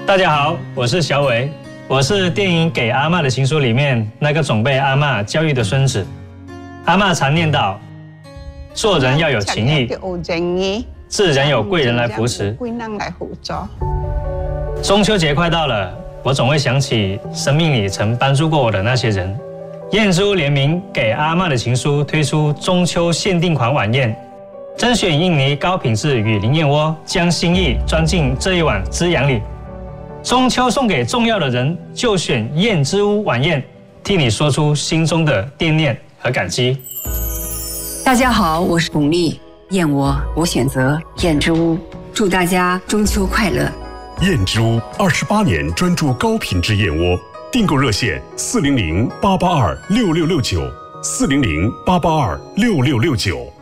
大家好，我是小伟，我是电影《给阿嬷的情书》里面那个总被阿嬷教育的孙子。阿嬷常念叨，做人要有情义，自然有贵人来扶持。中秋节快到了，我总会想起生命里曾帮助过我的那些人。燕之屋联名《给阿嬷的情书》推出中秋限定款晚宴，甄选印尼高品质雨林燕窝，将心意装进这一碗滋养里。中秋送给重要的人，就选燕之屋晚宴，替你说出心中的惦念和感激。 大家好，我是巩俐，燕窝我选择燕之屋，祝大家中秋快乐。 燕之屋28年专注高品质燕窝，订购热线400-882-6669，400-882-6669。